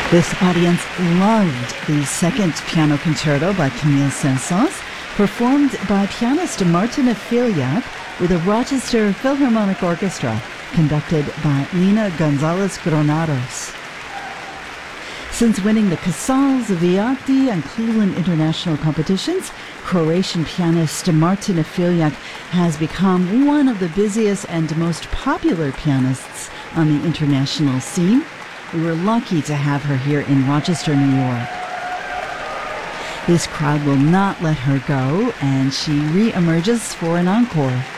This audience loved the second piano concerto by Camille Saint-Saëns, performed by pianist Martina Filiak with a Rochester Philharmonic Orchestra, conducted by Lina Gonzalez Granados. Since winning the Casals, Viatti, and Cleveland International competitions, Croatian pianist Martina Filiak has become one of the busiest and most popular pianists on the international scene. We were lucky to have her here in Rochester, New York. This crowd will not let her go, and she re-emerges for an encore.